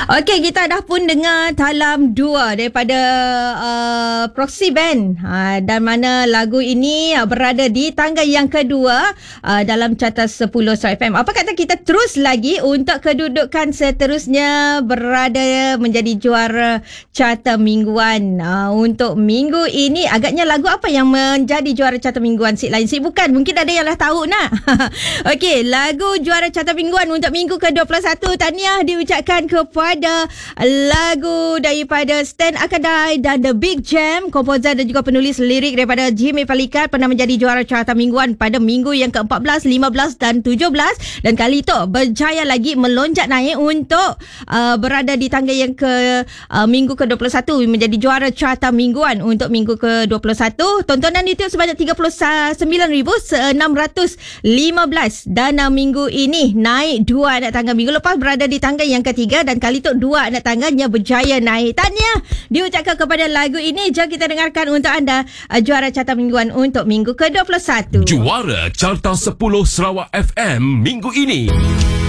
Okey, kita dah pun dengar Talam 2 daripada Proxy Band, dan mana lagu ini berada di tangga yang kedua dalam carta 10 Star FM. Apa kata kita terus lagi untuk kedudukan seterusnya berada menjadi juara carta mingguan. Untuk minggu ini agaknya lagu apa yang menjadi juara carta mingguan? Sik lain, sik bukan. Mungkin ada yang dah tahu nak. Okey, lagu juara carta mingguan untuk minggu ke-21. Tahniah diucapkan kepada lagu daripada Stan Akadai dan The Big Jam, komposer dan juga penulis lirik daripada Jimmy Palikat, pernah menjadi juara carta mingguan pada minggu yang ke-14, 15 dan 17, dan kali itu berjaya lagi melonjak naik untuk berada di tangga yang minggu ke-21 menjadi juara carta mingguan untuk minggu ke-21. Tontonan YouTube sebanyak 39,615, dan minggu ini naik 2 anak tangga. Minggu lepas berada di tangga yang ketiga dan kali itu 2 anak tangganya berjaya naik. Tahniah diucapkan kepada lagu ini. Jom kita dengarkan untuk anda juara carta mingguan untuk minggu ke-21. Juara carta 10 Sarawak FM minggu ini.